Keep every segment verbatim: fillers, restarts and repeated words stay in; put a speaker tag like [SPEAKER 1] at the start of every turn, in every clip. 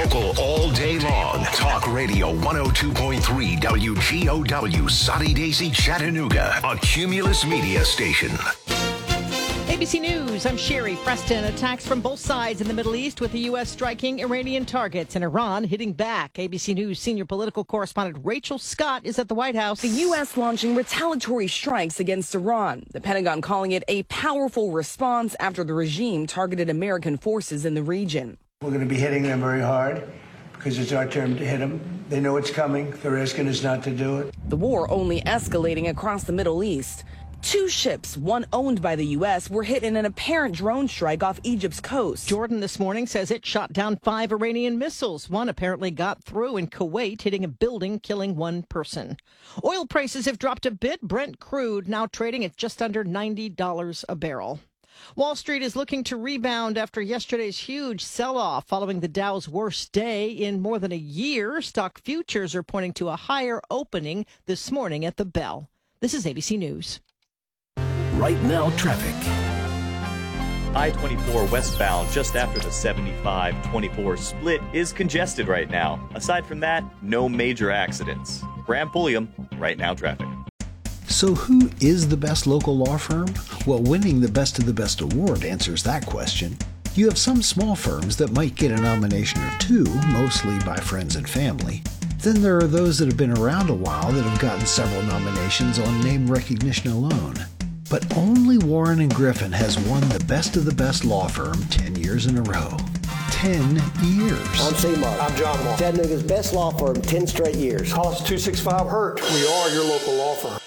[SPEAKER 1] Local all day long. Talk Radio one oh two point three W G O W, Sunny Daisy, Chattanooga, a Cumulus Media station.
[SPEAKER 2] A B C News, I'm Sherry Preston. Attacks from both sides in the Middle East with the U S striking Iranian targets and Iran hitting back. A B C News senior political correspondent Rachel Scott is at the White House.
[SPEAKER 3] The U S launching retaliatory strikes against Iran. The Pentagon calling it a powerful response after the regime targeted American forces in the region.
[SPEAKER 4] We're going to be hitting them very hard because it's our turn to hit them. They know it's coming. They're asking us not to do it.
[SPEAKER 3] The war only escalating across the Middle East. Two ships, one owned by the U S, were hit in an apparent drone strike off Egypt's coast.
[SPEAKER 2] Jordan this morning says it shot down five Iranian missiles. One apparently got through in Kuwait, hitting a building, killing one person. Oil prices have dropped a bit. Brent crude now trading at just under ninety dollars a barrel. Wall Street is looking to rebound after yesterday's huge sell-off following the Dow's worst day in more than a year. Stock futures are pointing to a higher opening this morning at the bell. This is A B C News.
[SPEAKER 1] Right now, traffic.
[SPEAKER 5] I twenty-four westbound just after the seventy-five twenty-four split is congested right now. Aside from that, no major accidents. Graham Pulliam, Right Now Traffic.
[SPEAKER 6] So who is the best local law firm? Well, winning the Best of the Best award answers that question. You have some small firms that might get a nomination or two, mostly by friends and family. Then there are those that have been around a while that have gotten several nominations on name recognition alone. But only Warren and Griffin has won the Best of the Best law firm ten years in a row. ten years.
[SPEAKER 7] I'm C-Mark.
[SPEAKER 8] I'm John Wall.
[SPEAKER 7] Chattanooga's best law firm, ten straight years.
[SPEAKER 8] Call us two six five hurt. We are your local law firm.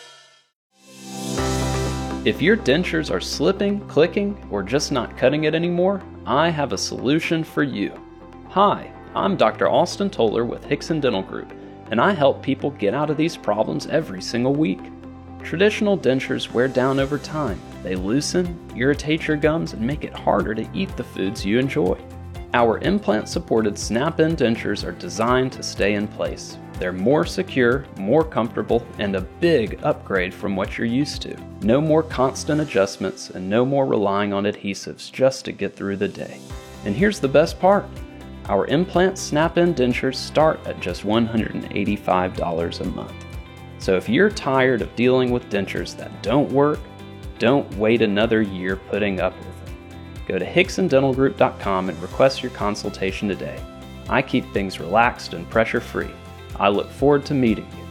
[SPEAKER 9] If your dentures are slipping, clicking, or just not cutting it anymore, I have a solution for you. Hi, I'm Doctor Austin Toller with Hickson Dental Group, and I help people get out of these problems every single week. Traditional dentures wear down over time. They loosen, irritate your gums, and make it harder to eat the foods you enjoy. Our implant-supported snap-in dentures are designed to stay in place. They're more secure, more comfortable, and a big upgrade from what you're used to. No more constant adjustments and no more relying on adhesives just to get through the day. And here's the best part. Our implant snap-in dentures start at just one hundred eighty-five dollars a month. So if you're tired of dealing with dentures that don't work, don't wait another year putting up with them. Go to Hickson Dental Group dot com and request your consultation today. I keep things relaxed and pressure-free. I look forward to meeting you.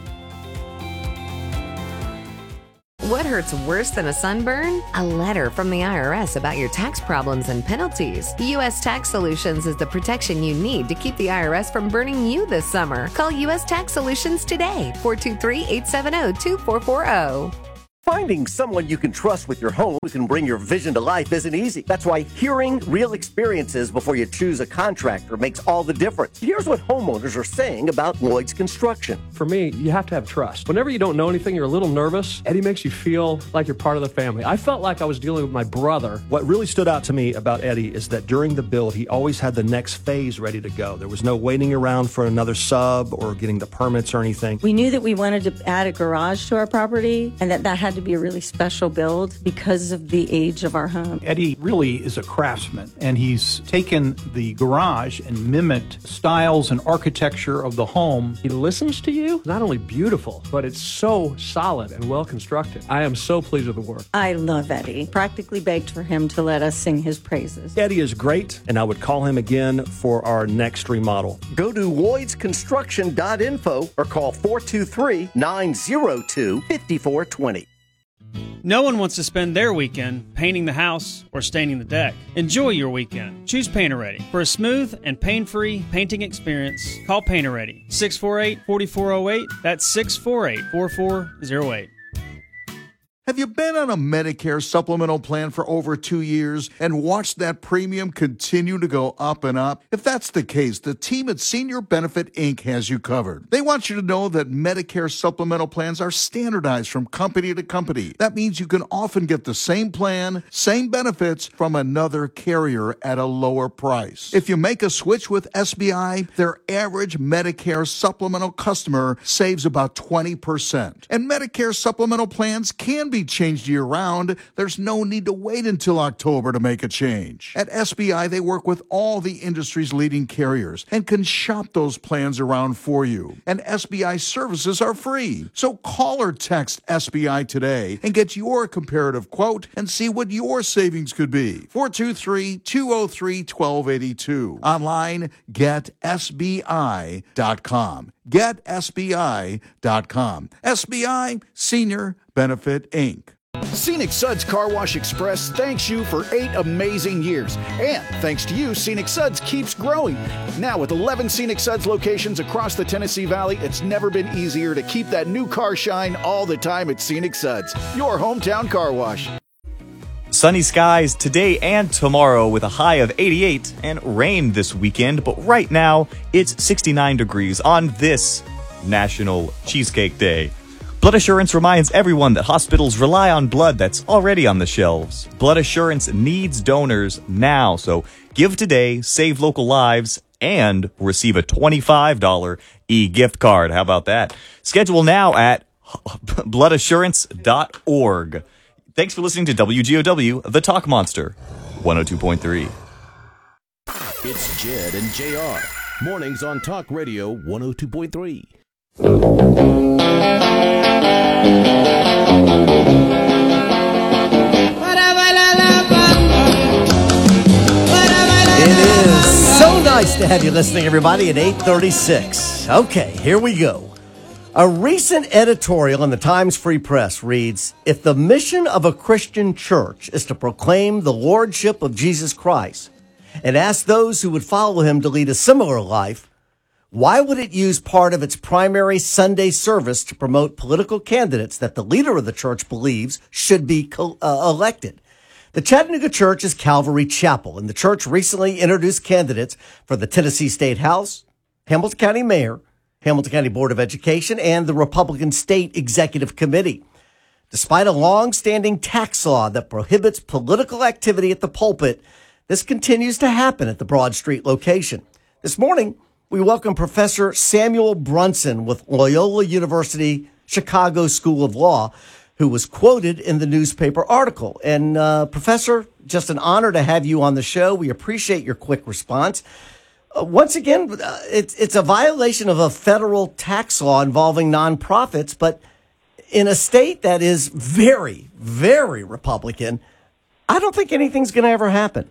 [SPEAKER 10] What hurts worse than a sunburn? A letter from the I R S about your tax problems and penalties. U S Tax Solutions is the protection you need to keep the I R S from burning you this summer. Call U S Tax Solutions today, four two three, eight seven zero, two four four zero.
[SPEAKER 11] Finding someone you can trust with your home who can bring your vision to life isn't easy. That's why hearing real experiences before you choose a contractor makes all the difference. Here's what homeowners are saying about Lloyd's Construction.
[SPEAKER 12] For me, you have to have trust. Whenever you don't know anything, you're a little nervous. Eddie makes you feel like you're part of the family. I felt like I was dealing with my brother.
[SPEAKER 13] What really stood out to me about Eddie is that during the build, he always had the next phase ready to go. There was no waiting around for another sub or getting the permits or anything.
[SPEAKER 14] We knew that we wanted to add a garage to our property and that that had to be a really special build because of the age of our home.
[SPEAKER 15] Eddie really is a craftsman, and he's taken the garage and mimicked styles and architecture of the home.
[SPEAKER 12] He listens to you. It's not only beautiful, but it's so solid and well constructed. I am so pleased with the work.
[SPEAKER 14] I love Eddie. Practically begged for him to let us sing his praises.
[SPEAKER 13] Eddie is great, and I would call him again for our next remodel.
[SPEAKER 11] Go to Lloyds Construction dot info or call four two three, nine zero two, five four two zero.
[SPEAKER 16] No one wants to spend their weekend painting the house or staining the deck. Enjoy your weekend. Choose Painter-Ready. For a smooth and pain-free painting experience, call Painter-Ready. six four eight, four four zero eight. That's six four eight, four four zero eight.
[SPEAKER 17] Have you been on a Medicare supplemental plan for over two years and watched that premium continue to go up and up? If that's the case, the team at Senior Benefit Incorporated has you covered. They want you to know that Medicare supplemental plans are standardized from company to company. That means you can often get the same plan, same benefits from another carrier at a lower price. If you make a switch with S B I, their average Medicare supplemental customer saves about twenty percent. And Medicare supplemental plans can be be changed year-round, there's no need to wait until October to make a change. At S B I, they work with all the industry's leading carriers and can shop those plans around for you. And S B I services are free. So call or text S B I today and get your comparative quote and see what your savings could be. four two three, two oh three, one two eight two. Online, get S B I dot com. get S B I dot com. S B I Senior Benefit, Incorporated.
[SPEAKER 18] Scenic Suds Car Wash Express thanks you for eight amazing years. And thanks to you, Scenic Suds keeps growing. Now with eleven Scenic Suds locations across the Tennessee Valley, it's never been easier to keep that new car shine all the time at Scenic Suds, your hometown car wash.
[SPEAKER 5] Sunny skies today and tomorrow with a high of eighty-eight and rain this weekend, but right now it's sixty-nine degrees on this National Cheesecake Day. Blood Assurance reminds everyone that hospitals rely on blood that's already on the shelves. Blood Assurance needs donors now, so give today, save local lives, and receive a twenty-five dollars e-gift card. How about that? Schedule now at blood assurance dot org. Thanks for listening to W G O W, The Talk Monster, one oh two point three.
[SPEAKER 1] It's Jed and J R. Mornings on Talk Radio one oh two point three.
[SPEAKER 11] It is so nice to have you listening, everybody, at eight thirty-six. Okay, here we go. A recent editorial in the Times Free Press reads, if the mission of a Christian church is to proclaim the lordship of Jesus Christ and ask those who would follow him to lead a similar life, why would it use part of its primary Sunday service to promote political candidates that the leader of the church believes should be co- uh, elected? The Chattanooga Church is Calvary Chapel, and the church recently introduced candidates for the Tennessee State House, Hamilton County Mayor, Hamilton County Board of Education, and the Republican State Executive Committee. Despite a long-standing tax law that prohibits political activity at the pulpit, this continues to happen at the Broad Street location. This morning, we welcome Professor Samuel Brunson with Loyola University Chicago School of Law, who was quoted in the newspaper article. And uh, Professor, just an honor to have you on the show. We appreciate your quick response. Uh, once again, uh, it's, it's a violation of a federal tax law involving nonprofits, but in a state that is very, very Republican, I don't think anything's going to ever happen.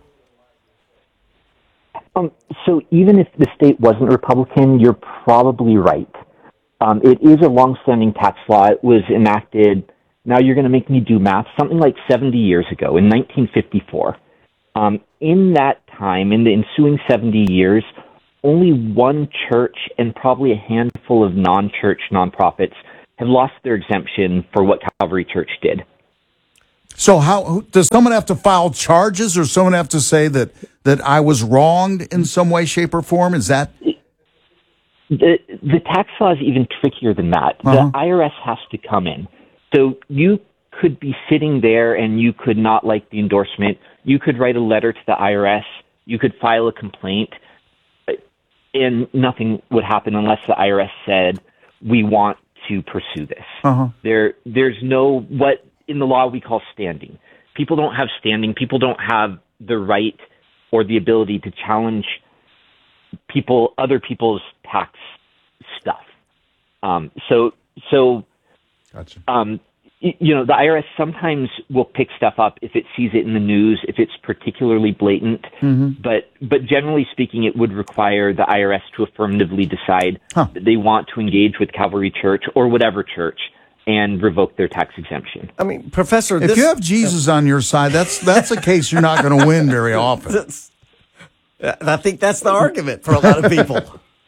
[SPEAKER 19] Um, so even if the state wasn't Republican, you're probably right. Um, it is a longstanding tax law. It was enacted, now you're going to make me do math, something like seventy years ago, in nineteen fifty-four. Um, in that time, in the ensuing seventy years, only one church and probably a handful of non-church nonprofits have lost their exemption for what Calvary Church did.
[SPEAKER 17] So how does someone have to file charges, or someone have to say that, that I was wronged in some way, shape, or form? Is that
[SPEAKER 19] the the tax law is even trickier than that? Uh-huh. The I R S has to come in. So you could be sitting there and you could not like the endorsement. You could write a letter to the I R S. You could file a complaint, and nothing would happen unless the I R S said, we want to pursue this. Uh-huh. There, there's no, what in the law we call standing. People don't have standing. People don't have the right or the ability to challenge people, other people's tax stuff. Um, so, so,
[SPEAKER 17] gotcha.
[SPEAKER 19] um, you know, the I R S sometimes will pick stuff up if it sees it in the news, if it's particularly blatant. Mm-hmm. But but generally speaking, it would require the I R S to affirmatively decide huh. that they want to engage with Calvary Church or whatever church and revoke their tax exemption.
[SPEAKER 11] I mean, Professor,
[SPEAKER 17] if this, you have Jesus uh, on your side, that's that's a case you're not going to win very often.
[SPEAKER 11] I think that's the argument for a lot of people.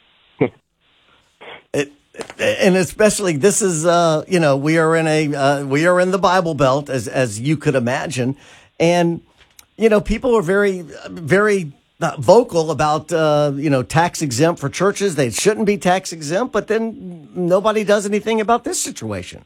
[SPEAKER 11] it, and especially this is, uh, you know, we are in a uh, we are in the Bible Belt, as as you could imagine, and you know, people are very very vocal about uh, you know, tax exempt for churches. They shouldn't be tax exempt, but then nobody does anything about this situation.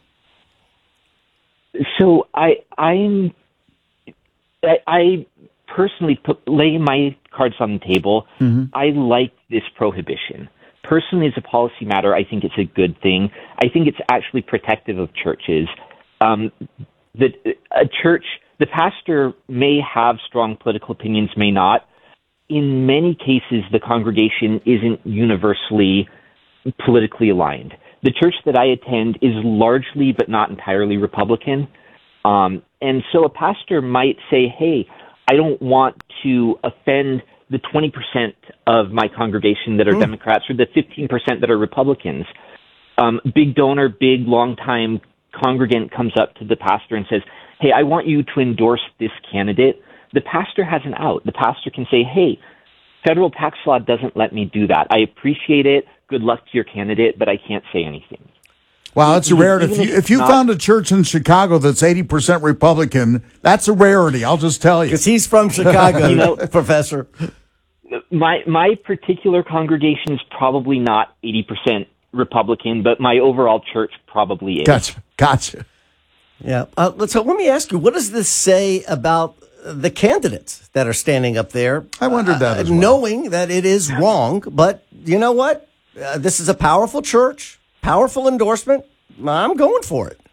[SPEAKER 19] So I I'm I, I personally put, lay my cards on the table. Mm-hmm. I like this prohibition. Personally, as a policy matter, I think it's a good thing. I think it's actually protective of churches. Um, that a church, the pastor may have strong political opinions, may not. In many cases, the congregation isn't universally politically aligned. The church that I attend is largely, but not entirely, Republican. Um, and so a pastor might say, hey, I don't want to offend the twenty percent of my congregation that are mm. Democrats or the fifteen percent that are Republicans. Um, big donor, big, long-time congregant comes up to the pastor and says, hey, I want you to endorse this candidate. The pastor has an out. The pastor can say, hey, federal tax law doesn't let me do that. I appreciate it. Good luck to your candidate, but I can't say anything.
[SPEAKER 17] Wow, it's a rarity. If you, if you not, found a church in Chicago that's eighty percent Republican, that's a rarity, I'll just tell you.
[SPEAKER 20] Because he's from Chicago, you know, Professor.
[SPEAKER 19] My my particular congregation is probably not eighty percent Republican, but my overall church probably is.
[SPEAKER 17] Gotcha, gotcha.
[SPEAKER 20] Yeah. Uh, so let me ask you, what does this say about the candidates that are standing up there?
[SPEAKER 17] I wondered that uh, as well.
[SPEAKER 20] Knowing that it is wrong, but you know what? Uh, this is a powerful church, powerful endorsement. I'm going for it.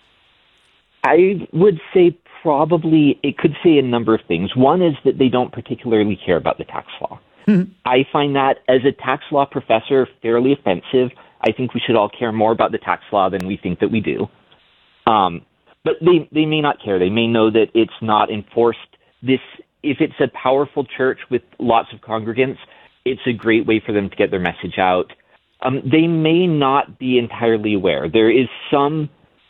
[SPEAKER 19] I would say probably it could say a number of things. One is that they don't particularly care about the tax law. Mm-hmm. I find that as a tax law professor fairly offensive. I think we should all care more about the tax law than we think that we do. Um, but they, they may not care. They may know that it's not enforced. This, if it's a powerful church with lots of congregants, it's a great way for them to get their message out. Um, they may not be entirely aware. There is some,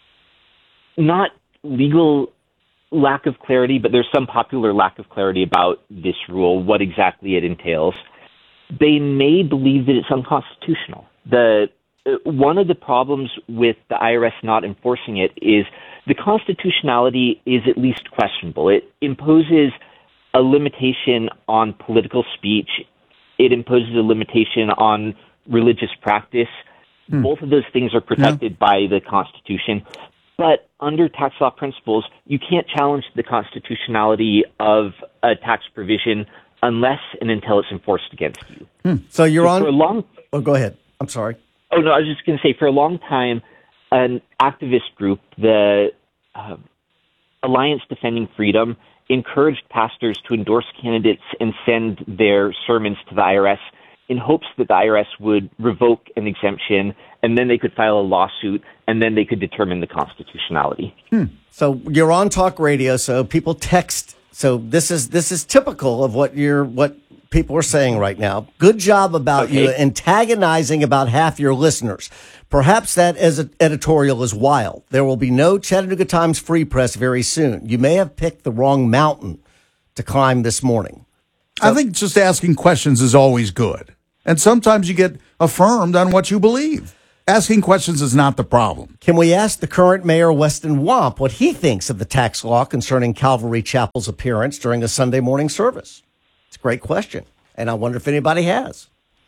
[SPEAKER 19] not legal lack of clarity, but there's some popular lack of clarity about this rule, what exactly it entails. They may believe that it's unconstitutional. The one of the problems with the I R S not enforcing it is the constitutionality is at least questionable. It imposes a limitation on political speech. It imposes a limitation on religious practice. Hmm. Both of those things are protected yeah. by the Constitution. But under tax law principles, you can't challenge the constitutionality of a tax provision unless and until it's enforced against you.
[SPEAKER 20] Hmm. So you're
[SPEAKER 19] so
[SPEAKER 20] on...
[SPEAKER 19] For a long...
[SPEAKER 20] Oh, go ahead. I'm sorry.
[SPEAKER 19] Oh, no, I was just going to say, for a long time, an activist group, the uh, Alliance Defending Freedom, encouraged pastors to endorse candidates and send their sermons to the I R S in hopes that the I R S would revoke an exemption, and then they could file a lawsuit, and then they could determine the constitutionality.
[SPEAKER 20] Hmm. So you're on talk radio, so people text. So this is this is typical of what you're what people are saying right now. Good job about okay. you antagonizing about half your listeners. Perhaps that as an editorial is wild. There will be no Chattanooga Times Free Press very soon. You may have picked the wrong mountain to climb this morning.
[SPEAKER 17] So, I think just asking questions is always good. And sometimes you get affirmed on what you believe. Asking questions is not the problem.
[SPEAKER 20] Can we ask the current mayor, Weston Wamp, what he thinks of the tax law concerning Calvary Chapel's appearance during a Sunday morning service? It's a great question, and I wonder if anybody has.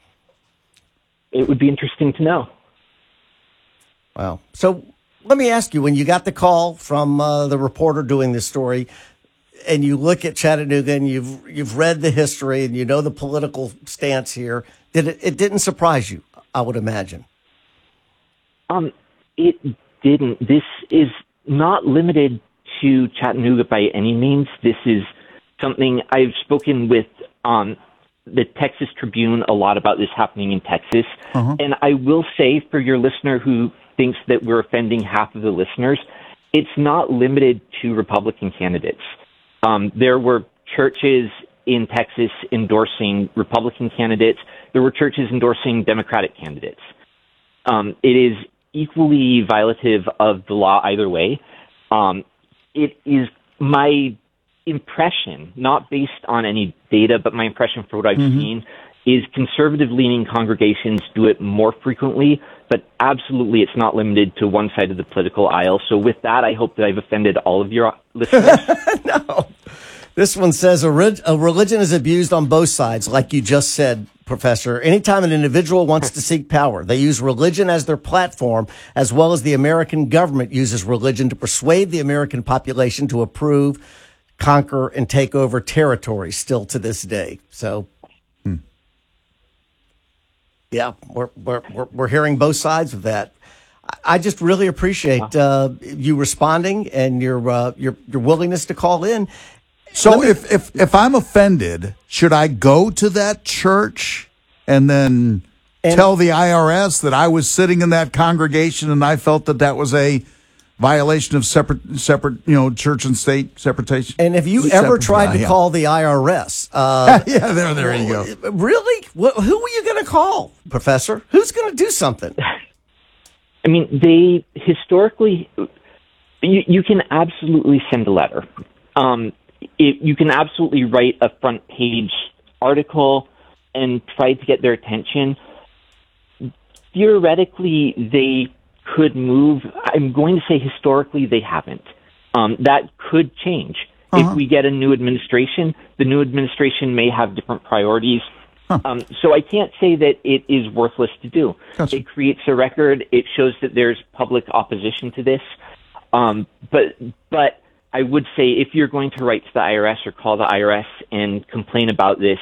[SPEAKER 19] It would be interesting to know.
[SPEAKER 20] Wow. So let me ask you, when you got the call from uh, the reporter doing this story, and you look at Chattanooga and you've you've read the history and you know the political stance here, did it, it didn't surprise you, I would imagine.
[SPEAKER 19] Um, it didn't. This is not limited to Chattanooga by any means. This is something I've spoken with um, the Texas Tribune a lot about this happening in Texas. Uh-huh. And I will say, for your listener who thinks that we're offending half of the listeners, it's not limited to Republican candidates. Um, there were churches in Texas endorsing Republican candidates. There were churches endorsing Democratic candidates. Um, it is equally violative of the law either way. Um, it is my impression, not based on any data, but my impression for what I've mm-hmm. seen, is conservative-leaning congregations do it more frequently, but absolutely it's not limited to one side of the political aisle. So with that, I hope that I've offended all of your listeners.
[SPEAKER 20] No. This one says a, re- a religion is abused on both sides, like you just said, Professor. Anytime an individual wants to seek power, they use religion as their platform, as well as the American government uses religion to persuade the American population to approve, conquer, and take over territory still to this day. So, hmm. yeah, we're, we're, we're, we're hearing both sides of that. I just really appreciate uh, you responding and your uh, your your willingness to call in.
[SPEAKER 17] So me, if, if if I'm offended, should I go to that church and then and, tell the I R S that I was sitting in that congregation and I felt that that was a violation of separate, separate, you know, church and state separation?
[SPEAKER 20] And have you
[SPEAKER 17] separate,
[SPEAKER 20] ever tried
[SPEAKER 17] uh,
[SPEAKER 20] to
[SPEAKER 17] yeah.
[SPEAKER 20] call the I R S? Uh,
[SPEAKER 17] yeah, there, there you go.
[SPEAKER 20] Really? What, who were you going to call, Professor? Who's going to do something?
[SPEAKER 19] I mean, they historically, you, you can absolutely send a letter. Um, it, you can absolutely write a front page article and try to get their attention. Theoretically, they could move. I'm going to say historically they haven't. Um, that could change. Uh-huh. If we get a new administration, the new administration may have different priorities. Huh. Um, so I can't say that it is worthless to do. Gotcha. It creates a record. It shows that there's public opposition to this. Um, but but I would say if you're going to write to the I R S or call the I R S and complain about this,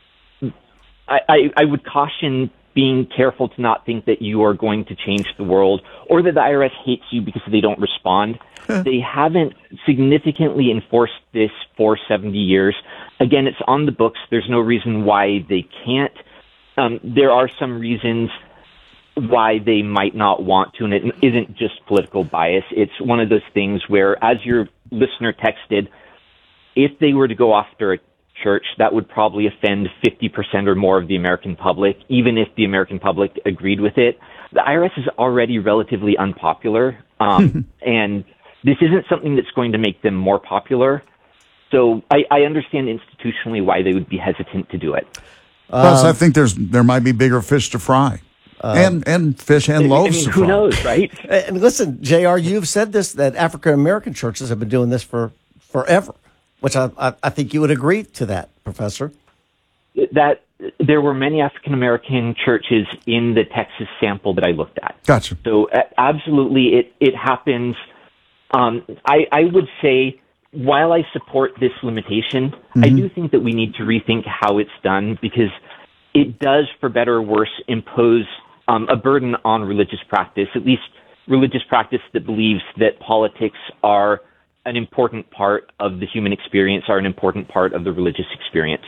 [SPEAKER 19] I, I, I would caution being careful to not think that you are going to change the world or that the I R S hates you because they don't respond. They haven't significantly enforced this for seventy years. Again, it's on the books. There's no reason why they can't. Um, there are some reasons why they might not want to, and it isn't just political bias. It's one of those things where, as your listener texted, if they were to go after a church, that would probably offend fifty percent or more of the American public, even if the American public agreed with it. The I R S is already relatively unpopular, um, and this isn't something that's going to make them more popular. So I, I understand institutionally why they would be hesitant to do it.
[SPEAKER 17] Plus,
[SPEAKER 20] Um,
[SPEAKER 17] I think there's there might be bigger fish to fry,
[SPEAKER 20] Uh,
[SPEAKER 17] and and fish and
[SPEAKER 20] I
[SPEAKER 17] loaves
[SPEAKER 20] mean,
[SPEAKER 17] to
[SPEAKER 20] who
[SPEAKER 17] fry.
[SPEAKER 19] knows, right?
[SPEAKER 20] And listen, J R, you've said this, that African American churches have been doing this for forever, which I, I, I think you would agree to that, Professor.
[SPEAKER 19] That there were many African American churches in the Texas sample that I looked at.
[SPEAKER 17] Gotcha.
[SPEAKER 19] So uh, absolutely, it it happens. Um, I I would say, while I support this limitation, mm-hmm. I do think that we need to rethink how it's done, because it does, for better or worse, impose um, a burden on religious practice, at least religious practice that believes that politics are an important part of the human experience, are an important part of the religious experience.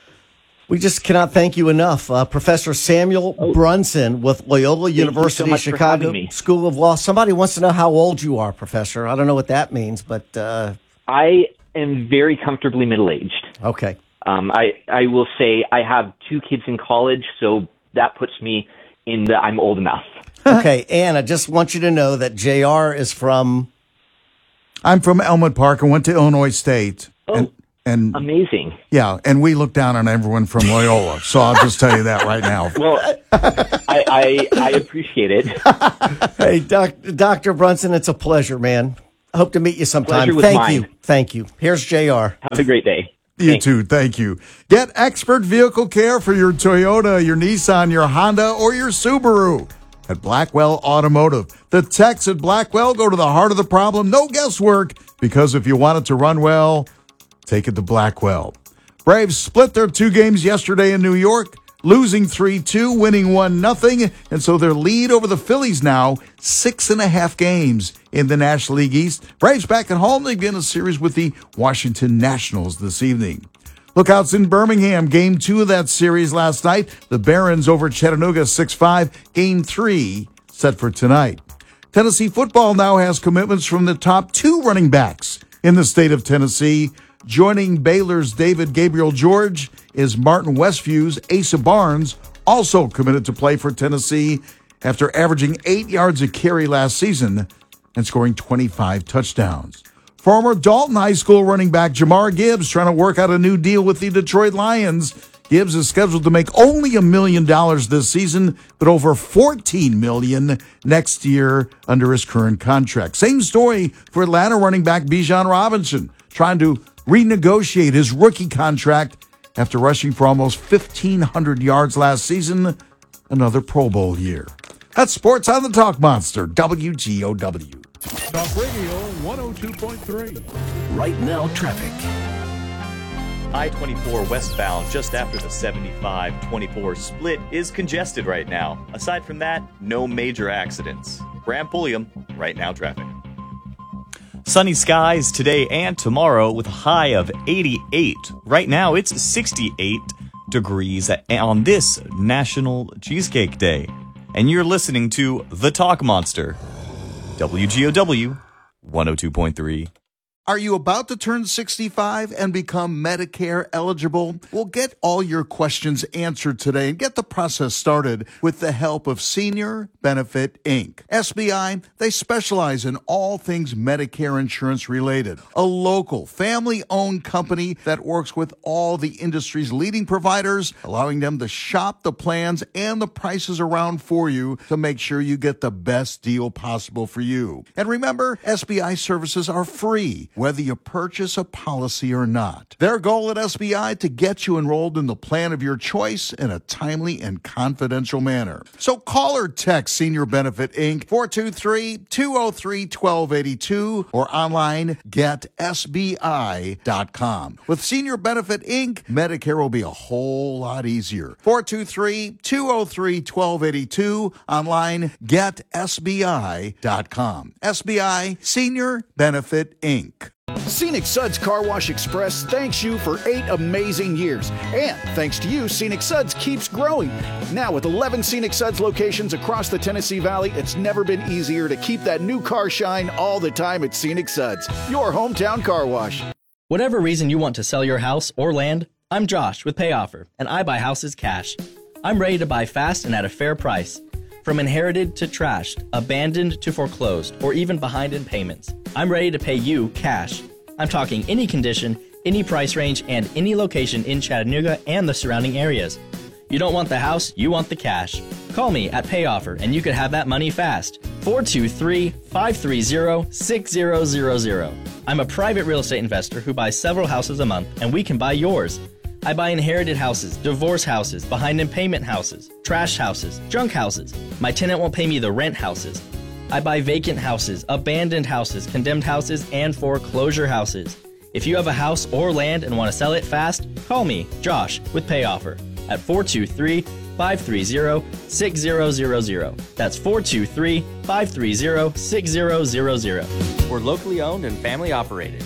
[SPEAKER 20] We just cannot thank you enough. Uh, Professor Samuel oh. Brunson with Loyola
[SPEAKER 19] Thank
[SPEAKER 20] University
[SPEAKER 19] you so much
[SPEAKER 20] Chicago
[SPEAKER 19] for having me.
[SPEAKER 20] School of Law. Somebody wants to know how old you are, Professor. I don't know what that means, but... Uh...
[SPEAKER 19] I am very comfortably middle-aged.
[SPEAKER 20] Okay.
[SPEAKER 19] Um, I, I will say I have two kids in college, so that puts me in the I'm old enough.
[SPEAKER 20] Okay, and I just want you to know that J R is from...
[SPEAKER 17] I'm from Elmwood Park and went to Illinois State.
[SPEAKER 19] Oh,
[SPEAKER 17] and, and
[SPEAKER 19] amazing.
[SPEAKER 17] Yeah, and we look down on everyone from Loyola, so I'll just tell you that right now.
[SPEAKER 19] Well, I, I, I appreciate it.
[SPEAKER 20] Hey, doc, Doctor Brunson, it's a pleasure, man. I hope to meet you sometime.
[SPEAKER 19] Pleasure was
[SPEAKER 20] Thank
[SPEAKER 19] mine.
[SPEAKER 20] you. Thank you. Here's J R.
[SPEAKER 19] Have a great day.
[SPEAKER 17] You
[SPEAKER 19] Thanks.
[SPEAKER 17] too. Thank you. Get expert vehicle care for your Toyota, your Nissan, your Honda, or your Subaru at Blackwell Automotive. The techs at Blackwell go to the heart of the problem. No guesswork, because if you want it to run well, take it to Blackwell. Braves split their two games yesterday in New York, losing three two, winning one nothing, and so their lead over the Phillies now six and a half games in the National League East. Braves back at home. They begin a series with the Washington Nationals this evening. Lookouts in Birmingham, game two of that series last night. The Barons over Chattanooga six five. Game three set for tonight. Tennessee football now has commitments from the top two running backs in the state of Tennessee. Joining Baylor's David Gabriel George is Martin Westview's Asa Barnes, also committed to play for Tennessee after averaging eight yards a carry last season and scoring twenty-five touchdowns. Former Dalton High School running back Jamar Gibbs trying to work out a new deal with the Detroit Lions. Gibbs is scheduled to make only a million dollars this season, but over fourteen million dollars next year under his current contract. Same story for Atlanta running back Bijan Robinson, trying to renegotiate his rookie contract after rushing for almost fifteen hundred yards last season, another Pro Bowl year. That's sports on the Talk Monster, W G O W.
[SPEAKER 21] Talk Radio one oh two point three.
[SPEAKER 1] Right now, traffic.
[SPEAKER 5] I twenty-four westbound just after the seventy-five twenty-four split is congested right now. Aside from that, no major accidents. Graham Pulliam, Right Now Traffic. Sunny skies today and tomorrow with a high of eighty-eight. Right now it's sixty-eight degrees on this National Cheesecake Day. And you're listening to The Talk Monster, W G O W one oh two point three.
[SPEAKER 17] Are you about to turn sixty-five and become Medicare eligible? Well, get all your questions answered today and get the process started with the help of Senior Benefit Incorporated. S B I, they specialize in all things Medicare insurance related. A local, family-owned company that works with all the industry's leading providers, allowing them to shop the plans and the prices around for you to make sure you get the best deal possible for you. And remember, S B I services are free, whether you purchase a policy or not. Their goal at S B I to get you enrolled in the plan of your choice in a timely and confidential manner. So call or text Senior Benefit Incorporated four two three, two oh three, one two eight two or online get S B I dot com. With Senior Benefit Incorporated, Medicare will be a whole lot easier. four two three, two oh three, one two eight two, online get S B I dot com. S B I, Senior Benefit Incorporated.
[SPEAKER 18] Scenic Suds Car Wash Express thanks you for eight amazing years. And thanks to you, Scenic Suds keeps growing. Now with eleven Scenic Suds locations across the Tennessee Valley, it's never been easier to keep that new car shine all the time at Scenic Suds, your hometown car wash.
[SPEAKER 4] Whatever reason you want to sell your house or land, I'm Josh with Pay Offer, and I buy houses cash. I'm ready to buy fast and at a fair price. From inherited to trashed, abandoned to foreclosed, or even behind in payments, I'm ready to pay you cash. I'm talking any condition, any price range, and any location in Chattanooga and the surrounding areas. You don't want the house, you want the cash. Call me at Pay Offer and you could have that money fast. four two three, five three zero, six zero zero zero. I'm a private real estate investor who buys several houses a month, and we can buy yours. I buy inherited houses, divorce houses, behind in payment houses, trash houses, junk houses. My tenant won't pay me the rent houses. I buy vacant houses, abandoned houses, condemned houses, and foreclosure houses. If you have a house or land and want to sell it fast, call me, Josh, with Pay Offer at four two three, five three zero, six zero zero zero. That's four two three, five three zero, six zero zero zero.
[SPEAKER 22] We're locally owned and family operated.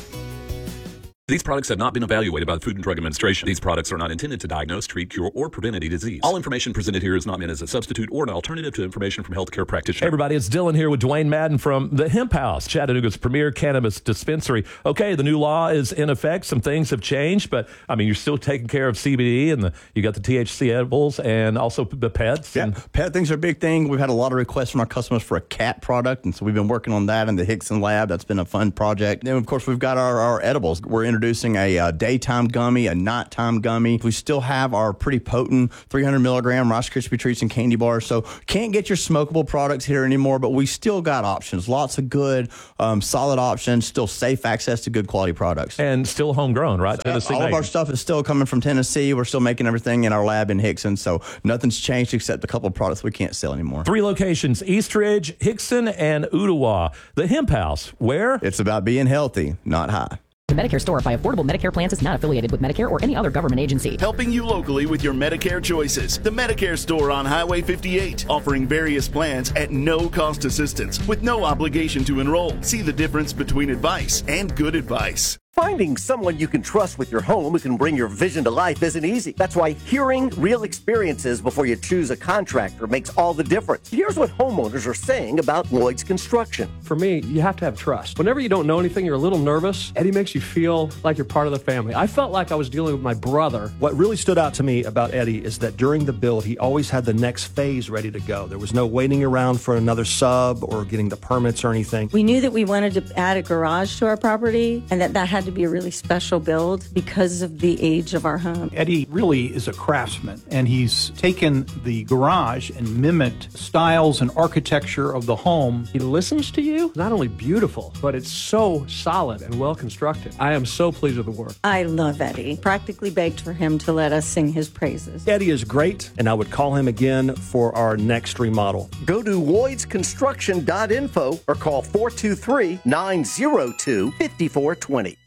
[SPEAKER 23] These products have not been evaluated by the Food and Drug Administration. These products are not intended to diagnose, treat, cure, or prevent any disease. All information presented here is not meant as a substitute or an alternative to information from healthcare practitioners.
[SPEAKER 24] Hey everybody, it's Dylan here with Dwayne Madden from the Hemp House, Chattanooga's premier cannabis dispensary. Okay, the new law is in effect. Some things have changed, but I mean, you're still taking care of C B D, and the, you got the T H C edibles and also the pets.
[SPEAKER 25] Yeah,
[SPEAKER 24] and
[SPEAKER 25] pet things are a big thing. We've had a lot of requests from our customers for a cat product, and so we've been working on that in the Hickson lab. That's been a fun project. Then, of course, we've got our, our edibles. We're introducing a uh, daytime gummy, a nighttime gummy. We still have our pretty potent three hundred milligram Rice Krispie treats and candy bars. So can't get your smokable products here anymore, but we still got options. Lots of good, um, solid options. Still safe access to good quality products.
[SPEAKER 24] And still homegrown, right?
[SPEAKER 25] So, Tennessee all of our stuff is still coming from Tennessee. We're still making everything in our lab in Hickson. So nothing's changed except a couple of products we can't sell anymore.
[SPEAKER 24] Three locations, Eastridge, Hickson, and Ooltewah. The Hemp House, where?
[SPEAKER 25] It's about being healthy, not high.
[SPEAKER 26] The Medicare Store by Affordable Medicare Plans is not affiliated with Medicare or any other government agency.
[SPEAKER 27] Helping you locally with your Medicare choices. The Medicare Store on Highway fifty-eight, offering various plans at no cost assistance with no obligation to enroll. See the difference between advice and good advice.
[SPEAKER 11] Finding someone you can trust with your home who can bring your vision to life isn't easy. That's why hearing real experiences before you choose a contractor makes all the difference. Here's what homeowners are saying about Lloyd's Construction.
[SPEAKER 12] For me, you have to have trust. Whenever you don't know anything, you're a little nervous. Eddie makes you feel like you're part of the family. I felt like I was dealing with my brother.
[SPEAKER 13] What really stood out to me about Eddie is that during the build, he always had the next phase ready to go. There was no waiting around for another sub or getting the permits or anything.
[SPEAKER 14] We knew that we wanted to add a garage to our property and that that had to be a really special build because of the age of our home.
[SPEAKER 15] Eddie really is a craftsman, and he's taken the garage and mimicked styles and architecture of the home.
[SPEAKER 12] He listens to you. Not only beautiful, but it's so solid and well constructed. I am so pleased with the work.
[SPEAKER 14] I love Eddie. Practically begged for him to let us sing his praises.
[SPEAKER 13] Eddie is great, and I would call him again for our next remodel.
[SPEAKER 11] Go to lloyds construction dot info or call four two three, nine zero two, five four two zero.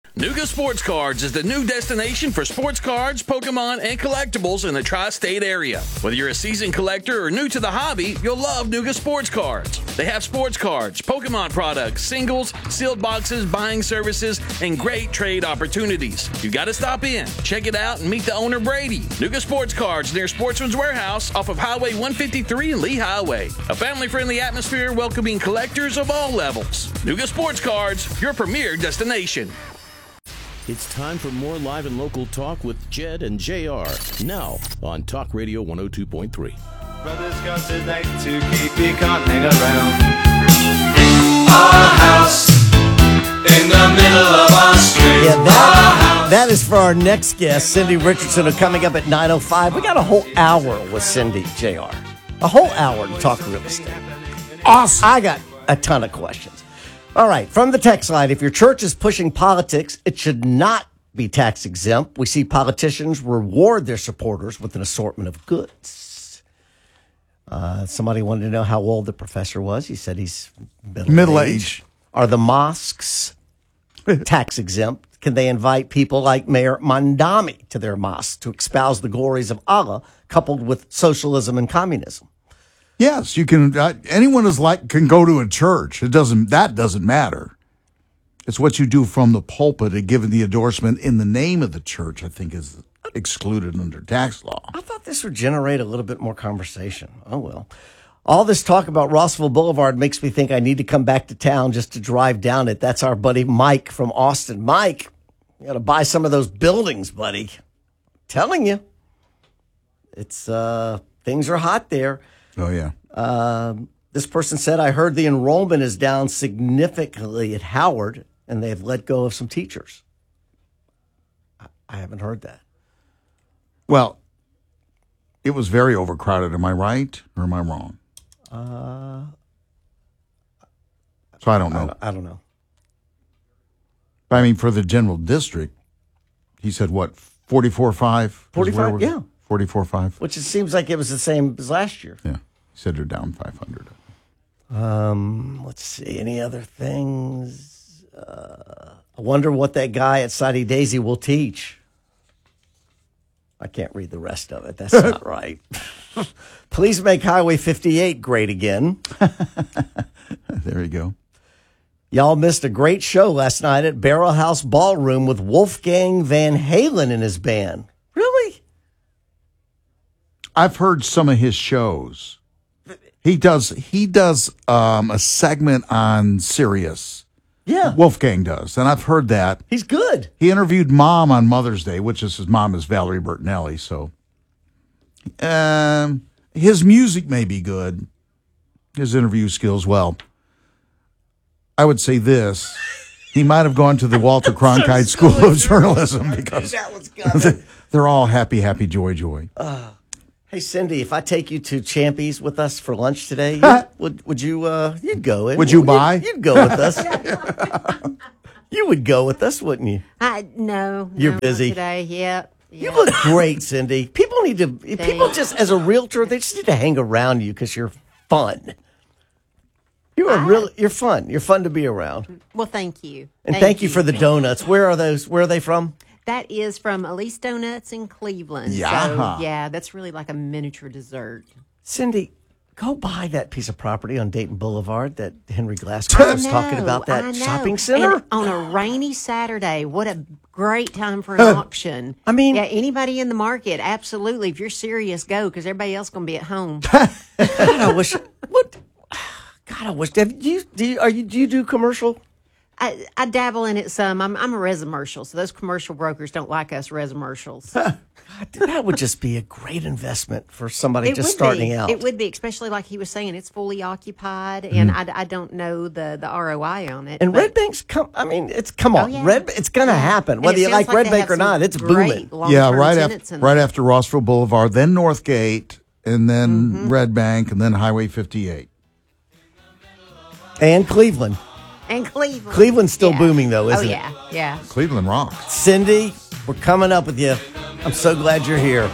[SPEAKER 2] Nuga Sports Cards is the new destination for sports cards, Pokemon, and collectibles in the tri-state area. Whether you're a seasoned collector or new to the hobby, you'll love Nuga Sports Cards. They have sports cards, Pokemon products, singles, sealed boxes, buying services, and great trade opportunities. You got to stop in, check it out, and meet the owner, Brady. Nuga Sports Cards near Sportsman's Warehouse off of Highway one fifty-three and Lee Highway. A family-friendly atmosphere welcoming collectors of all levels. Nuga Sports Cards, your premier destination.
[SPEAKER 3] It's time for more live and local talk with Jed and J R. Now on Talk Radio one oh two point three.
[SPEAKER 6] Brothers got to like to keep, you can't hang around. Our house in the middle of our street.
[SPEAKER 20] Yeah, that, that is for our next guest, Cindy Richardson, who coming up at nine oh five. We got a whole hour with Cindy, J R. A whole hour to talk real estate. Awesome. I got a ton of questions. All right, from the text line, if your church is pushing politics, it should not be tax exempt. We see politicians reward their supporters with an assortment of goods. Uh, somebody wanted to know how old the professor was. He said he's middle,
[SPEAKER 17] Middle
[SPEAKER 20] age.
[SPEAKER 17] age.
[SPEAKER 20] Are the mosques tax exempt? Can they invite people like Mayor Mandami to their mosque to espouse the glories of Allah coupled with socialism and communism?
[SPEAKER 17] Yes, you can. Uh, anyone is like can go to a church. It doesn't. That doesn't matter. It's what you do from the pulpit and given the endorsement in the name of the church. I think is excluded under tax law.
[SPEAKER 20] I thought this would generate a little bit more conversation. Oh well. All this talk about Rossville Boulevard makes me think I need to come back to town just to drive down it. That's our buddy Mike from Austin. Mike, you got to buy some of those buildings, buddy. I'm telling you, it's uh, things are hot there.
[SPEAKER 17] Oh, yeah.
[SPEAKER 20] Um, this person said, I heard the enrollment is down significantly at Howard, and they've let go of some teachers. I, I haven't heard that.
[SPEAKER 17] Well, it was very overcrowded. Am I right or am I wrong?
[SPEAKER 20] Uh,
[SPEAKER 17] so I don't know.
[SPEAKER 20] I don't, I don't know.
[SPEAKER 17] I mean, for the general district, he said, what, forty-four five?
[SPEAKER 20] forty-five, yeah.
[SPEAKER 17] forty-four five.
[SPEAKER 20] Which it seems like it was the same as last year.
[SPEAKER 17] Yeah. He said they're down five hundred.
[SPEAKER 20] Um, let's see. Any other things? Uh, I wonder what that guy at Soddy Daisy will teach. I can't read the rest of it. That's not right. Please make Highway fifty-eight great again.
[SPEAKER 17] There you go.
[SPEAKER 20] Y'all missed a great show last night at Barrel House Ballroom with Wolfgang Van Halen and his band. Really?
[SPEAKER 17] I've heard some of his shows. He does he does um, a segment on Sirius.
[SPEAKER 20] Yeah.
[SPEAKER 17] Wolfgang does, and I've heard that.
[SPEAKER 20] He's good.
[SPEAKER 17] He interviewed Mom on Mother's Day, which is his mom is Valerie Bertinelli, so um, his music may be good. His interview skills, well, I would say this. He might have gone to the Walter Cronkite School of Journalism because they're all happy, happy, joy, joy.
[SPEAKER 20] Uh, hey, Cindy, if I take you to Champy's with us for lunch today, you, would would you? Uh, you'd go. In.
[SPEAKER 17] Would you buy?
[SPEAKER 20] You'd, you'd go with us. You would go with us, wouldn't you?
[SPEAKER 7] I no.
[SPEAKER 20] You're
[SPEAKER 7] no,
[SPEAKER 20] busy
[SPEAKER 7] not today. Yep.
[SPEAKER 20] You
[SPEAKER 7] yep.
[SPEAKER 20] look great, Cindy. People need to. People just as a realtor, they just need to hang around you because you're fun. You're a real. You're fun. You're fun to be around.
[SPEAKER 7] Well, thank you.
[SPEAKER 20] And thank, thank you for the donuts. Where are those? Where are they from?
[SPEAKER 7] That is from Elise Donuts in Cleveland.
[SPEAKER 20] Yeah.
[SPEAKER 7] So, yeah, that's really like a miniature dessert.
[SPEAKER 20] Cindy, go buy that piece of property on Dayton Boulevard that Henry Glasscock was talking about, that shopping center.
[SPEAKER 7] And on a rainy Saturday, what a great time for an auction.
[SPEAKER 20] I mean,
[SPEAKER 7] yeah, anybody in the market, absolutely. If you're serious, go, because everybody else going to be at home.
[SPEAKER 20] God, I wish. What? God, I wish. Have you, do you, are you, do you do commercial?
[SPEAKER 7] I, I dabble in it some. I'm, I'm a residential, so those commercial brokers don't like us residentials.
[SPEAKER 20] God, that would just be a great investment for somebody
[SPEAKER 7] it
[SPEAKER 20] just
[SPEAKER 7] would
[SPEAKER 20] starting
[SPEAKER 7] be.
[SPEAKER 20] out.
[SPEAKER 7] It would be, especially like he was saying, it's fully occupied, and
[SPEAKER 20] Mm.
[SPEAKER 7] I, I don't know the, the R O I on it.
[SPEAKER 20] And
[SPEAKER 7] but-
[SPEAKER 20] Red Bank's come. I mean, it's come on,
[SPEAKER 7] Oh, yeah.
[SPEAKER 20] Red. It's going to happen,
[SPEAKER 7] And
[SPEAKER 20] whether
[SPEAKER 7] it
[SPEAKER 20] you like
[SPEAKER 7] sounds like
[SPEAKER 20] Red
[SPEAKER 7] they
[SPEAKER 20] Bank
[SPEAKER 7] have
[SPEAKER 20] or
[SPEAKER 7] some
[SPEAKER 20] not. It's
[SPEAKER 7] great
[SPEAKER 20] booming.
[SPEAKER 17] Yeah, right
[SPEAKER 7] tenants
[SPEAKER 17] after
[SPEAKER 7] in
[SPEAKER 17] right
[SPEAKER 7] there.
[SPEAKER 17] after Rossville Boulevard, then Northgate, and then
[SPEAKER 7] Mm-hmm.
[SPEAKER 17] Red Bank, and then Highway fifty-eight.
[SPEAKER 20] And Cleveland.
[SPEAKER 7] And Cleveland.
[SPEAKER 20] Cleveland's still
[SPEAKER 7] Yeah.
[SPEAKER 20] booming, though, isn't
[SPEAKER 7] oh,
[SPEAKER 20] it?
[SPEAKER 7] yeah, yeah.
[SPEAKER 17] Cleveland rocks.
[SPEAKER 20] Cindy, we're coming up with you. I'm so glad you're here.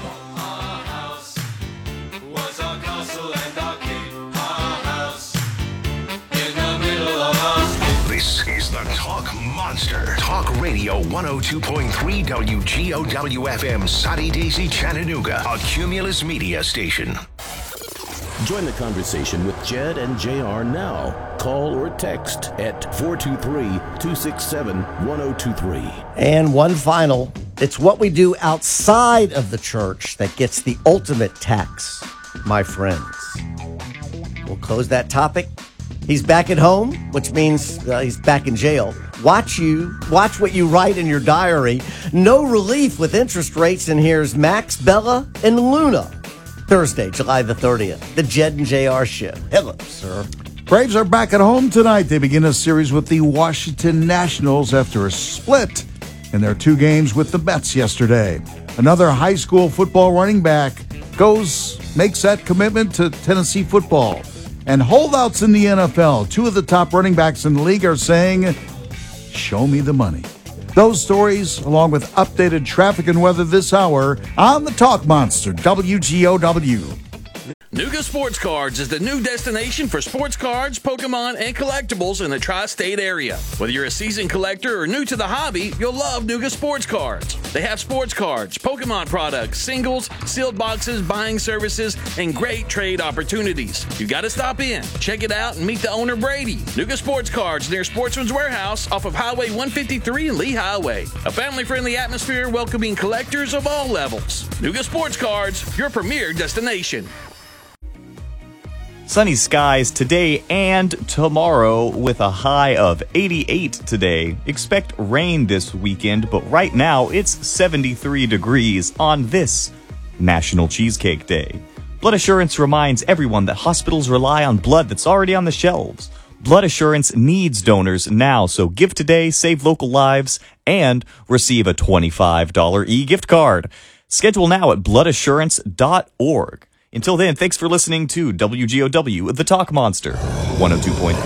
[SPEAKER 1] This is the Talk Monster. Talk Radio one oh two point three W G O W F M, Soddy Daisy, Chattanooga. A Cumulus Media Station.
[SPEAKER 3] Join the conversation with Jed and J R now. Call or text at four two three, two six seven, one oh two three.
[SPEAKER 20] And one final, it's what we do outside of the church that gets the ultimate tax, my friends. We'll close that topic. He's back at home, which means uh, he's back in jail. Watch you, watch what you write in your diary. No relief with interest rates, and here's Max, Bella, and Luna. Thursday, July the thirtieth, the Jed and J R Show. Hello, sir.
[SPEAKER 17] Braves are back at home tonight. They begin a series with the Washington Nationals after a split in their two games with the Mets yesterday. Another high school football running back goes, makes that commitment to Tennessee football. And holdouts in the N F L, two of the top running backs in the league are saying, show me the money. Those stories, along with updated traffic and weather this hour on the Talk Monster, W G O W.
[SPEAKER 2] Nuga Sports Cards is the new destination for sports cards, Pokemon, and collectibles in the tri-state area. Whether you're a seasoned collector or new to the hobby, you'll love Nuga Sports Cards. They have sports cards, Pokemon products, singles, sealed boxes, buying services, and great trade opportunities. You got to stop in, check it out, and meet the owner, Brady. Nuga Sports Cards near Sportsman's Warehouse off of Highway one fifty-three and Lee Highway. A family-friendly atmosphere welcoming collectors of all levels. Nuga Sports Cards, your premier destination.
[SPEAKER 5] Sunny skies today and tomorrow with a high of eighty-eight today. Expect rain this weekend, but right now it's seventy-three degrees on this National Cheesecake Day. Blood Assurance reminds everyone that hospitals rely on blood that's already on the shelves. Blood Assurance needs donors now, so give today, save local lives, and receive a twenty-five dollars e-gift card. Schedule now at blood assurance dot org. Until then, thanks for listening to W G O W, the Talk Monster, one oh two point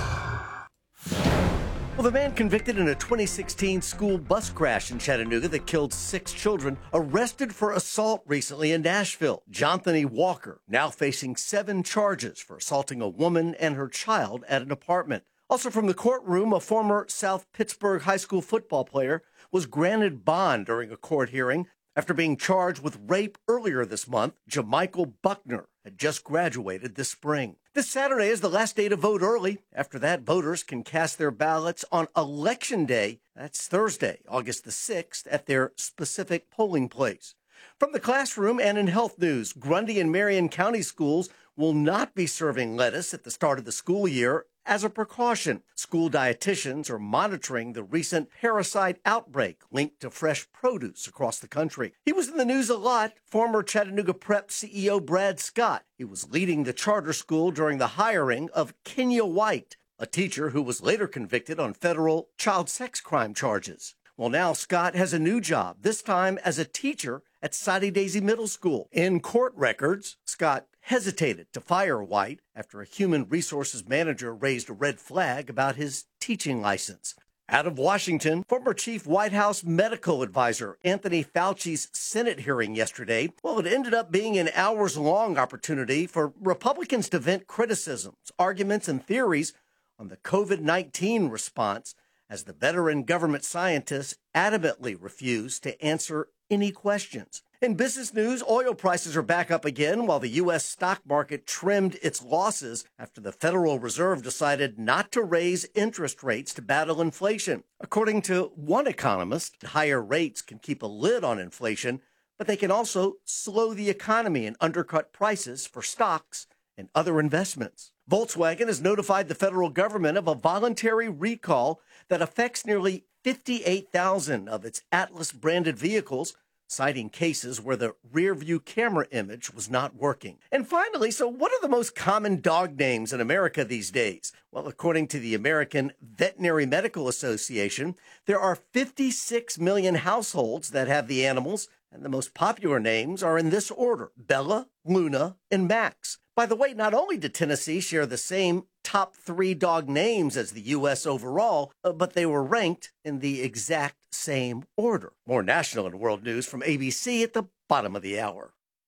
[SPEAKER 5] three.
[SPEAKER 11] Well, the man convicted in a twenty sixteen school bus crash in Chattanooga that killed six children, arrested for assault recently in Nashville. Jonthany Walker, now facing seven charges for assaulting a woman and her child at an apartment. Also from the courtroom, a former South Pittsburgh high school football player was granted bond during a court hearing. After being charged with rape earlier this month, Jamichael Buckner had just graduated this spring. This Saturday is the last day to vote early. After that, voters can cast their ballots on Election Day. That's Thursday, August the sixth, at their specific polling place. From the classroom and in health news, Grundy and Marion County schools will not be serving lettuce at the start of the school year as a precaution. School dietitians are monitoring the recent parasite outbreak linked to fresh produce across the country. He was in the news a lot, former Chattanooga Prep C E O Brad Scott. He was leading the charter school during the hiring of Kenya White, a teacher who was later convicted on federal child sex crime charges. Well, now Scott has a new job, this time as a teacher at Soddy Daisy Middle School. In court records, Scott hesitated to fire White after a human resources manager raised a red flag about his teaching license. Out of Washington, former Chief White House medical advisor Anthony Fauci's Senate hearing yesterday, well, it ended up being an hours-long opportunity for Republicans to vent criticisms, arguments, and theories on the COVID nineteen response, as the veteran government scientists adamantly refused to answer any questions. In business news, oil prices are back up again while the U S stock market trimmed its losses after the Federal Reserve decided not to raise interest rates to battle inflation. According to one economist, higher rates can keep a lid on inflation, but they can also slow the economy and undercut prices for stocks and other investments. Volkswagen has notified the federal government of a voluntary recall that affects nearly fifty-eight thousand of its Atlas-branded vehicles, citing cases where the rear-view camera image was not working. And finally, so what are the most common dog names in America these days? Well, according to the American Veterinary Medical Association, there are fifty-six million households that have the animals, and the most popular names are in this order: Bella, Luna, and Max. By the way, not only did Tennessee share the same top three dog names as the U S overall, uh, but they were ranked in the exact same order. More national and world news from A B C at the bottom of the hour.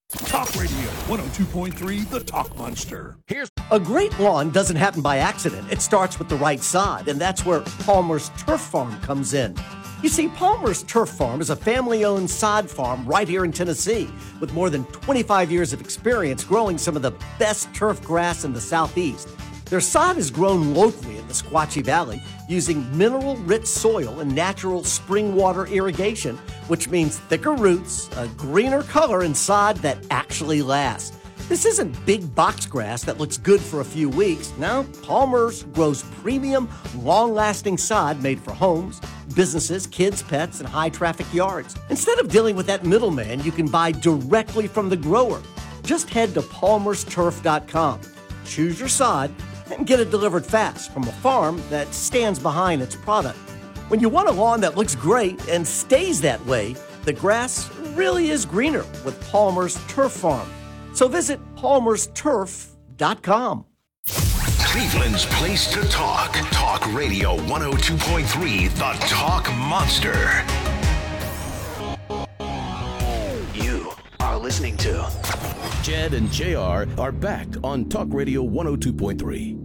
[SPEAKER 17] Talk Radio one oh two point three, The Talk Monster.
[SPEAKER 2] Here's
[SPEAKER 20] A great lawn doesn't happen by accident. It starts with the right sod, and that's where Palmer's Turf Farm comes in. You see, Palmer's Turf Farm is a family-owned sod farm right here in Tennessee with more than twenty-five years of experience growing some of the best turf grass in the Southeast. Their sod is grown locally in the Squatchy Valley using mineral-rich soil and natural spring water irrigation, which means thicker roots, a greener color, and sod that actually lasts. This isn't big box grass that looks good for a few weeks. No, Palmer's grows premium, long-lasting sod made for homes, businesses, kids, pets, and high-traffic yards. Instead of dealing with that middleman, you can buy directly from the grower. Just head to palmers turf dot com, choose your sod, and get it delivered fast from a farm that stands behind its product. When you want a lawn that looks great and stays that way, the grass really is greener with Palmer's Turf Farm. So visit palmers turf dot com.
[SPEAKER 1] Cleveland's place to talk. Talk Radio one oh two point three, The Talk Monster.
[SPEAKER 3] You are listening to Jed and J R are back on Talk Radio one oh two point three.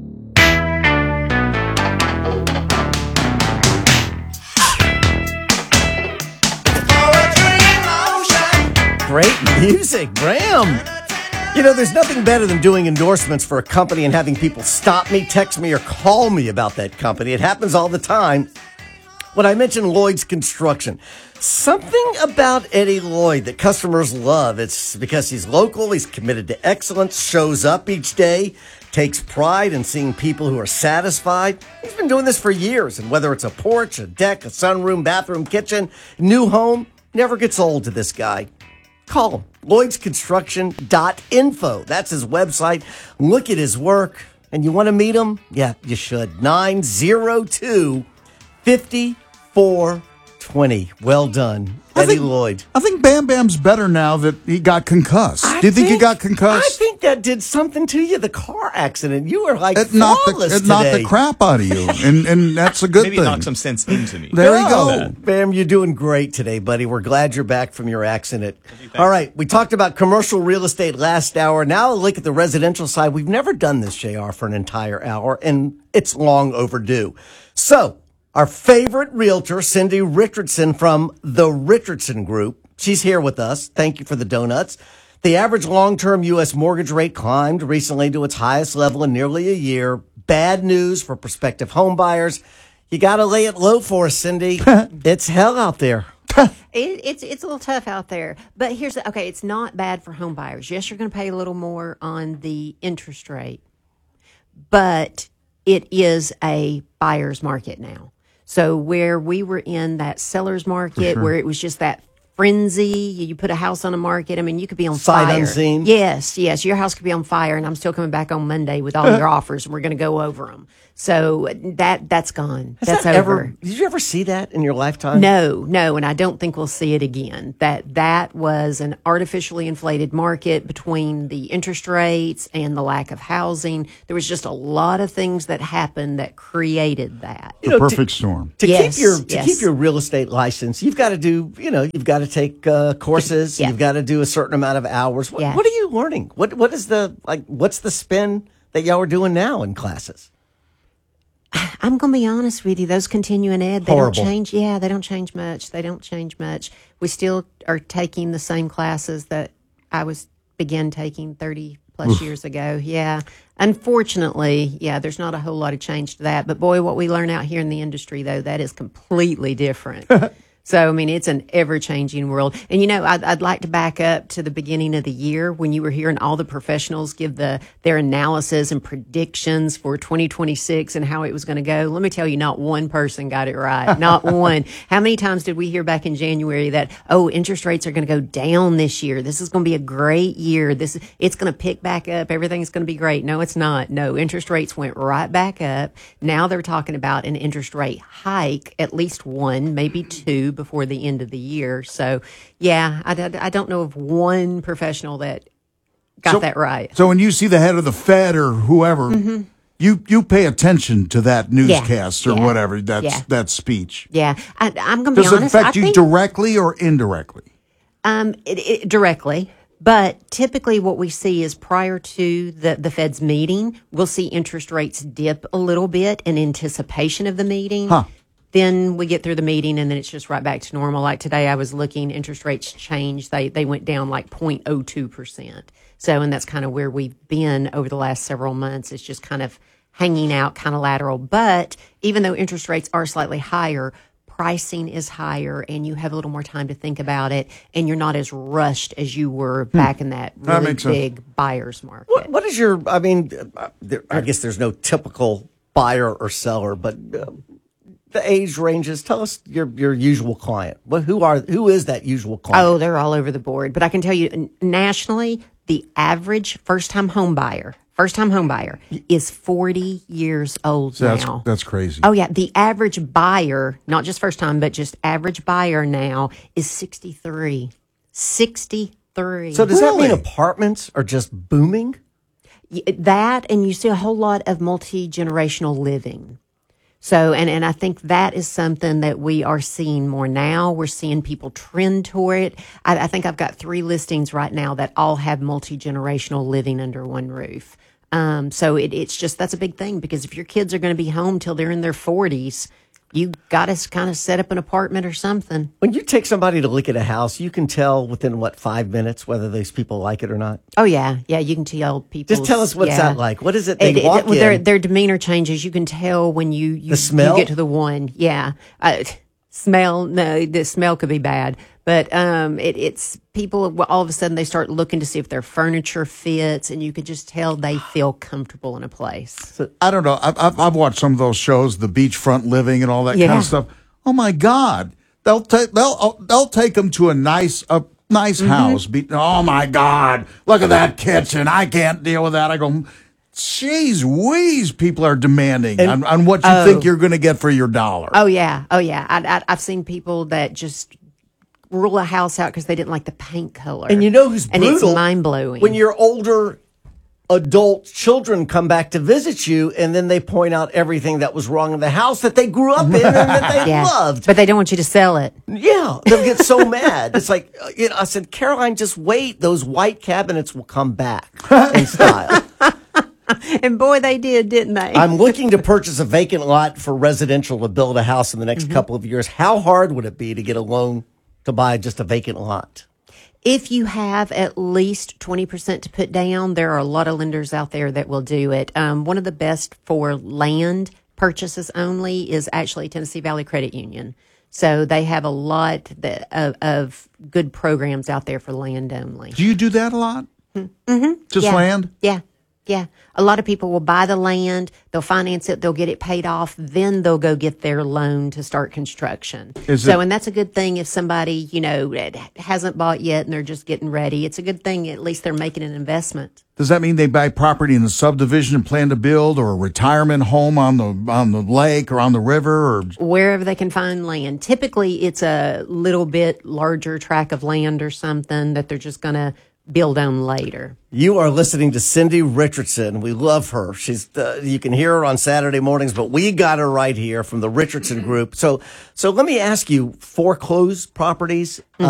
[SPEAKER 20] Great music, Bram. You know, there's nothing better than doing endorsements for a company and having people stop me, text me, or call me about that company. It happens all the time. When I mentioned Lloyd's Construction, something about Eddie Lloyd that customers love. It's because he's local, he's committed to excellence, shows up each day, takes pride in seeing people who are satisfied. He's been doing this for years, and whether it's a porch, a deck, a sunroom, bathroom, kitchen, new home, never gets old to this guy. Call him, lloyds construction dot info. That's his website. Look at his work. And you want to meet him? Yeah, you should. nine oh two, five four two oh. Well done,
[SPEAKER 17] I
[SPEAKER 20] Eddie
[SPEAKER 17] think,
[SPEAKER 20] Lloyd.
[SPEAKER 17] I think Bam Bam's better now that he got concussed.
[SPEAKER 20] I
[SPEAKER 17] Do you think,
[SPEAKER 20] think
[SPEAKER 17] he got concussed?
[SPEAKER 20] I think that did something to you, the car accident. You were like
[SPEAKER 17] It knocked the,
[SPEAKER 20] flawless
[SPEAKER 17] it knocked
[SPEAKER 20] today.
[SPEAKER 17] the crap out of you, and, and that's a good
[SPEAKER 5] Maybe
[SPEAKER 17] thing.
[SPEAKER 5] knock some sense into me.
[SPEAKER 17] There you
[SPEAKER 20] Oh,
[SPEAKER 17] go.
[SPEAKER 20] Bam, you're doing great today, buddy. We're glad you're back from your accident. All right, we talked about commercial real estate last hour. Now a look at the residential side. We've never done this, J R, for an entire hour, and it's long overdue. So, our favorite realtor, Cindy Richardson from the Richardson Group. She's here with us. Thank you for the donuts. The average long-term U S mortgage rate climbed recently to its highest level in nearly a year. Bad news for prospective home buyers. You got to lay it low for us, Cindy. It's hell out there.
[SPEAKER 7] It, it's it's a little tough out there, but here's the, okay. It's not bad for home buyers. Yes, you're going to pay a little more on the interest rate, but it is a buyer's market now. So where we were in that seller's market,
[SPEAKER 20] sure.
[SPEAKER 7] where it was just that frenzy, you put a house on the market. I mean, you could be on
[SPEAKER 20] Sight
[SPEAKER 7] fire.
[SPEAKER 20] unseen.
[SPEAKER 7] Yes, yes, your house could be on fire, and I'm still coming back on Monday with all your offers, and we're going to go over them. So that that's gone.
[SPEAKER 20] Has
[SPEAKER 7] that's
[SPEAKER 20] that
[SPEAKER 7] over.
[SPEAKER 20] ever, did you ever see that in your lifetime?
[SPEAKER 7] No, no, and I don't think we'll see it again. That that was an artificially inflated market between the interest rates and the lack of housing. There was just a lot of things that happened that created that.
[SPEAKER 17] The perfect storm.
[SPEAKER 20] To
[SPEAKER 7] Yes,
[SPEAKER 20] keep your to
[SPEAKER 7] yes.
[SPEAKER 20] keep your real estate license, you've got to do, you know, you've got to take uh, courses.
[SPEAKER 7] Yeah.
[SPEAKER 20] You've got to do a certain amount of hours. What,
[SPEAKER 7] Yeah.
[SPEAKER 20] what are you learning? What what is the like? What's the spin that y'all are doing now in classes?
[SPEAKER 7] I'm going to be honest with you. Those continuing ed, they
[SPEAKER 20] Horrible.
[SPEAKER 7] don't change. Yeah, they don't change much. They don't change much. We still are taking the same classes that I was began taking thirty plus
[SPEAKER 8] Oof.
[SPEAKER 7] years ago. Yeah. Unfortunately, yeah, there's not a whole lot of change to that. But boy, what we learn out here in the industry, though, that is completely different. So, I mean, it's an ever-changing world. And, you know, I'd, I'd like to back up to the beginning of the year when you were hearing all the professionals give the their analysis and predictions for twenty twenty-six and how it was going to go. Let me tell you, not one person got it right. Not one. How many times did we hear back in January that, oh, interest rates are going to go down this year. This is going to be a great year. This It's going to pick back up. Everything's going to be great. No, it's not. No, interest rates went right back up. Now they're talking about an interest rate hike, at least one, maybe two, before the end of the year. So, yeah, I, I, I don't know of one professional that got
[SPEAKER 17] So-
[SPEAKER 7] that right.
[SPEAKER 17] So when you see the head of the Fed or whoever,
[SPEAKER 7] Mhm.
[SPEAKER 17] you you pay attention to that newscast or
[SPEAKER 7] yeah,
[SPEAKER 17] whatever that's
[SPEAKER 7] yeah.
[SPEAKER 17] that speech.
[SPEAKER 7] Yeah, I, I'm going to be
[SPEAKER 17] Does it
[SPEAKER 7] honest.
[SPEAKER 17] affect
[SPEAKER 7] I
[SPEAKER 17] you
[SPEAKER 7] think,
[SPEAKER 17] directly or indirectly?
[SPEAKER 7] Um, it, it, directly, But typically what we see is prior to the, the Fed's meeting, we'll see interest rates dip a little bit in anticipation of the meeting.
[SPEAKER 17] Huh.
[SPEAKER 7] Then we get through the meeting and then it's just right back to normal. Like today I was looking, interest rates changed. They they went down like zero point zero two percent. So, and that's kind of where we've been over the last several months. It's just kind of hanging out, kind of lateral. But even though interest rates are slightly higher, pricing is higher and you have a little more time to think about it and you're not as rushed as you were back in that
[SPEAKER 17] That
[SPEAKER 7] really
[SPEAKER 17] makes sense.
[SPEAKER 7] big buyer's market.
[SPEAKER 20] What, what is your, I mean, uh, there, I guess there's no typical buyer or seller, but uh, the age ranges, tell us your, your usual client. What, who are, who is that usual client?
[SPEAKER 7] Oh, they're all over the board. But I can tell you n- nationally, the average first-time home buyer, first-time home buyer is forty years old
[SPEAKER 17] So that's,
[SPEAKER 7] now.
[SPEAKER 17] that's crazy.
[SPEAKER 7] Oh, yeah. The average buyer, not just first time, but just average buyer now is sixty-three. sixty-three.
[SPEAKER 20] So does that mean apartments are just booming?
[SPEAKER 7] Y- That, and you see a whole lot of multi-generational living. So, and, and I think that is something that we are seeing more now. We're seeing people trend toward it. I, I think I've got three listings right now that all have multi-generational living under one roof. Um, so it, it's just, that's a big thing because if your kids are going to be home till they're in their forties, you got to kind of set up an apartment or something.
[SPEAKER 20] When you take somebody to look at a house, you can tell within, what, five minutes whether these people like it or not?
[SPEAKER 7] Oh, yeah. Yeah, you can tell people.
[SPEAKER 20] Just tell us what's
[SPEAKER 7] yeah.
[SPEAKER 20] that like. What is it? They
[SPEAKER 7] It- it-
[SPEAKER 20] walk
[SPEAKER 7] well, their,
[SPEAKER 20] in.
[SPEAKER 7] their demeanor changes. You can tell when you, you,
[SPEAKER 20] The smell?
[SPEAKER 7] you get to the one. Yeah. Uh, smell, no, the smell could be bad. But um, it, it's people, well, all of a sudden they start looking to see if their furniture fits, and you could just tell they feel comfortable in a place.
[SPEAKER 17] I don't know. I've, I've, I've watched some of those shows, the beachfront living and all that kind
[SPEAKER 7] Yeah.
[SPEAKER 17] of stuff. Oh my God, they'll take they'll they'll take them to a nice a nice
[SPEAKER 7] Mhm.
[SPEAKER 17] house. Be, oh my God, look at that kitchen. I can't deal with that. I go, jeez, wheeze. People are demanding
[SPEAKER 7] And-
[SPEAKER 17] on, on what you
[SPEAKER 7] Oh.
[SPEAKER 17] think you're going to get for your dollar.
[SPEAKER 7] Oh, yeah. Oh, yeah. I, I, I've seen people that just rule a house out because they didn't like the paint color.
[SPEAKER 20] And you know who's
[SPEAKER 7] And
[SPEAKER 20] brutal?
[SPEAKER 7] it's mind-blowing.
[SPEAKER 20] When your older adult children come back to visit you and then they point out everything that was wrong in the house that they grew up in and that they
[SPEAKER 7] Yeah.
[SPEAKER 20] loved.
[SPEAKER 7] But they don't want you to sell it.
[SPEAKER 20] Yeah, they'll get so mad. It's like, uh, you know, I said, Caroline, just wait. Those white cabinets will come back in style.
[SPEAKER 7] And boy, they did, didn't they?
[SPEAKER 20] I'm looking to purchase a vacant lot for residential to build a house in the next
[SPEAKER 7] Mhm.
[SPEAKER 20] couple of years. How hard would it be to get a loan to buy just a vacant lot?
[SPEAKER 7] If you have at least twenty percent to put down, there are a lot of lenders out there that will do it. Um, one of the best for land purchases only is actually Tennessee Valley Credit Union. So they have a lot that, of, of good programs out there for land only.
[SPEAKER 17] Do you do that a lot?
[SPEAKER 7] Mm-hmm.
[SPEAKER 17] Just
[SPEAKER 7] yeah.
[SPEAKER 17] land?
[SPEAKER 7] Yeah. Yeah. A lot of people will buy the land, they'll finance it, they'll get it paid off, then they'll go get their loan to start construction.
[SPEAKER 17] Is
[SPEAKER 7] so,
[SPEAKER 17] it-
[SPEAKER 7] and that's a good thing if somebody, you know, that hasn't bought yet and they're just getting ready. It's a good thing, at least they're making an investment.
[SPEAKER 17] Does that mean they buy property in a subdivision and plan to build, or a retirement home on the on the lake or on the river, or
[SPEAKER 7] Wherever they can find land. Typically, it's a little bit larger tract of land or something that they're just going to build on later.
[SPEAKER 20] You are listening to Cindy Richardson. We love her. She's uh, you can hear her on Saturday mornings, but we got her right here from the Richardson Group. So, so let me ask you: foreclosed properties.